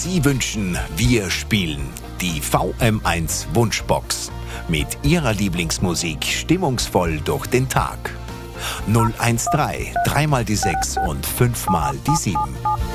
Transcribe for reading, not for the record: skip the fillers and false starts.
Sie wünschen, wir spielen die VM1 Wunschbox. Mit Ihrer Lieblingsmusik stimmungsvoll durch den Tag. 013 3 mal die 6 und 5 mal die 7.